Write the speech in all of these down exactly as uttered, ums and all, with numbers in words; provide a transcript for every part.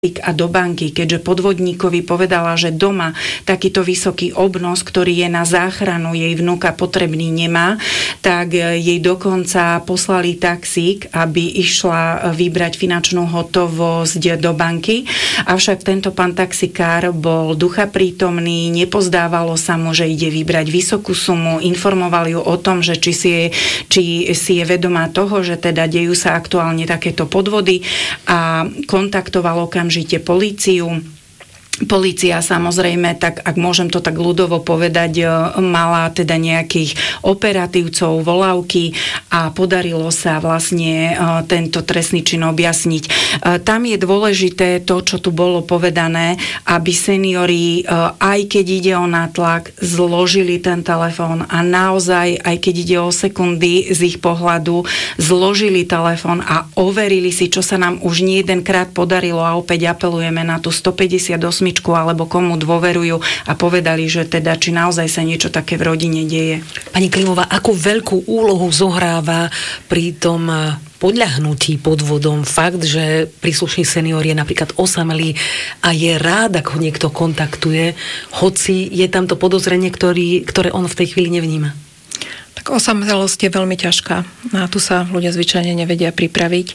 a do banky, keďže podvodníkovi povedala, že doma takýto vysoký obnos, ktorý je na záchranu jej vnuka potrebný, nemá, tak jej dokonca poslali taxík, aby išla vybrať finančnú hotovosť do banky. Avšak tento pán taxikár bol ducha prítomný, nepozdávalo sa mu, že ide vybrať vysokú sumu, informoval ju o tom, že či si je, či si je vedomá toho, že teda dejú sa aktuálne takéto podvody a kontaktoval okamžite políciu. Polícia samozrejme, tak ak môžem to tak ľudovo povedať, mala teda nejakých operatívcov, volávky a podarilo sa vlastne tento trestný čin objasniť. Tam je dôležité to, čo tu bolo povedané, aby seniori, aj keď ide o nátlak, zložili ten telefón a naozaj, aj keď ide o sekundy z ich pohľadu, zložili telefón a overili si, čo sa nám už nie jedenkrát podarilo a opäť apelujeme na tú stopäťdesiatosem alebo komu dôverujú a povedali, že teda, či naozaj sa niečo také v rodine deje. Pani Klimová, akú veľkú úlohu zohráva pri tom podľahnutí podvodom fakt, že príslušný senior je napríklad osamelý a je rád, ako ho niekto kontaktuje, hoci je tam to podozrenie, ktorý, ktoré on v tej chvíli nevníma? Tak osamelosť je veľmi ťažká. A tu sa ľudia zvyčajne nevedia pripraviť.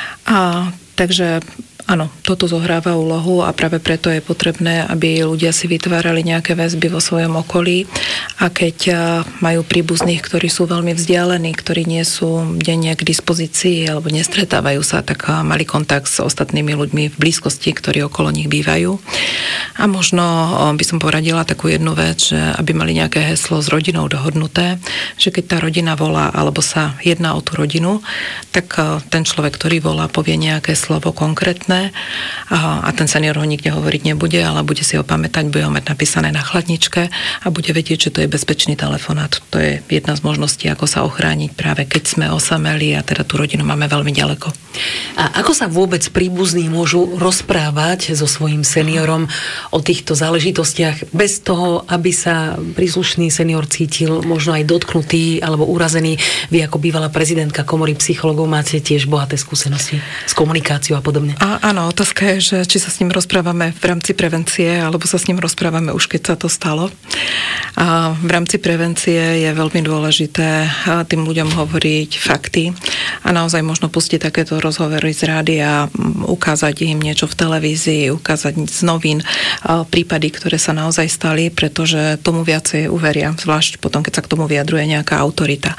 A, takže áno, toto zohráva úlohu a práve preto je potrebné, aby ľudia si vytvárali nejaké väzby vo svojom okolí a keď majú príbuzných, ktorí sú veľmi vzdialení, ktorí nie sú denne k dispozícii alebo nestretávajú sa, tak mali kontakt s ostatnými ľuďmi v blízkosti, ktorí okolo nich bývajú. A možno by som poradila takú jednu vec, že aby mali nejaké heslo s rodinou dohodnuté, že keď tá rodina volá alebo sa jedná o tú rodinu, tak ten človek, ktorý volá, povie nejaké slovo konkrétne a ten senior ho nikde hovoriť nebude, ale bude si ho pamätať, bude ho mať napísané na chladničke a bude vedieť, že to je bezpečný telefonát. To je jedna z možností, ako sa ochrániť práve keď sme osamelí a teda tú rodinu máme veľmi ďaleko. A ako sa vôbec príbuzní môžu rozprávať so svojím seniorom o týchto záležitostiach bez toho, aby sa príslušný senior cítil možno aj dotknutý alebo urazený? Vy ako bývalá prezidentka Komory psychologov máte tiež bohaté skúsenosti s komunikáciou a podobne. A áno, otázka je, že či sa s ním rozprávame v rámci prevencie, alebo sa s ním rozprávame už keď sa to stalo. A v rámci prevencie je veľmi dôležité tým ľuďom hovoriť fakty a naozaj možno pustiť takéto rozhovory z rádia, ukázať im niečo v televízii, ukázať z novín prípady, ktoré sa naozaj stali, pretože tomu viacej uveria, zvlášť potom, keď sa k tomu vyjadruje nejaká autorita.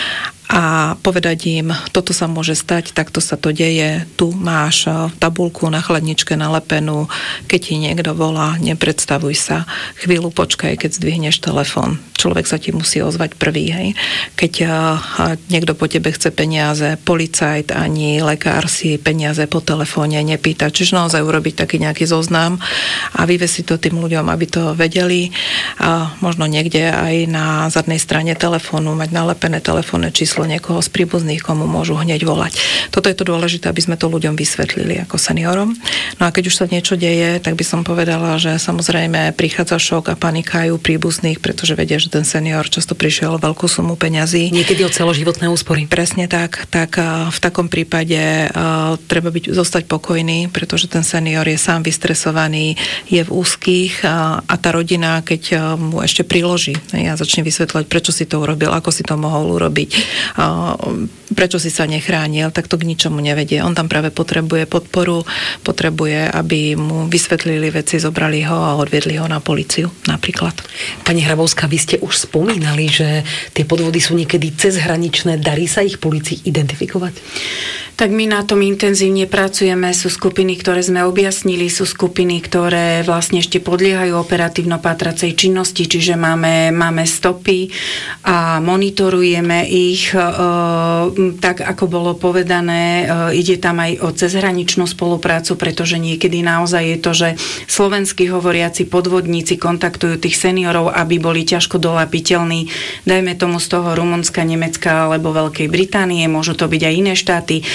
A povedať im, toto sa môže stať, takto sa to deje, tu máš tabuľku na chladničke nalepenú, keď ti niekto volá, nepredstavuj sa, chvíľu počkaj, keď zdvihneš telefón. Človek sa ti musí ozvať prvý, hej. Keď niekto po tebe chce peniaze, policajt ani lekár si peniaze po telefóne nepýta. Čiže naozaj urobiť taký nejaký zoznam a vyvesiť to tým ľuďom, aby to vedeli. A možno niekde aj na zadnej strane telefónu mať nalepené telefónne číslo niekoho z príbuzných, komu môžu hneď volať. Toto je to dôležité, aby sme to ľuďom vysvetlili ako seniorom. No a keď už sa niečo deje, tak by som povedala, že samozrejme prichádza šok a panika aj u príbuzných, pretože vedia, že ten senior často prišiel veľkú sumu peňazí. Niekedy o celoživotné úspory. Presne tak. Tak v takom prípade uh, treba byť, zostať pokojný, pretože ten senior je sám vystresovaný, je v úzkých a, a tá rodina, keď uh, mu ešte priloží a začne vysvetľovať, prečo si to urobil, ako si to mohol urobiť, prečo si sa nechránil, tak to k ničomu nevedie. On tam práve potrebuje podporu, potrebuje, aby mu vysvetlili veci, zobrali ho a odviedli ho na políciu napríklad. Pani Hrabovská, vy ste už spomínali, že tie podvody sú niekedy cezhraničné. Darí sa ich polícii identifikovať? Tak my na tom intenzívne pracujeme. Sú skupiny, ktoré sme objasnili, sú skupiny, ktoré vlastne ešte podliehajú operatívno-pátracej činnosti, čiže máme, máme stopy a monitorujeme ich. E, tak, ako bolo povedané, e, ide tam aj o cezhraničnú spoluprácu, pretože niekedy naozaj je to, že slovenskí hovoriaci podvodníci kontaktujú tých seniorov, aby boli ťažko doľapiteľní. Dajme tomu z toho Rumunska, Nemecka alebo Veľkej Británie, môžu to byť aj iné štáty.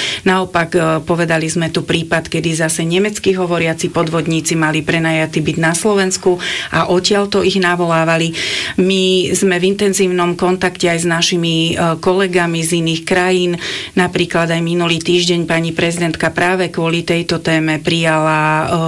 Naopak povedali sme tu prípad, kedy zase nemeckí hovoriaci podvodníci mali prenajatý byt na Slovensku a odtiaľto ich navolávali. My sme v intenzívnom kontakte aj s našimi kolegami z iných krajín. Napríklad aj minulý týždeň pani prezidentka práve kvôli tejto téme prijala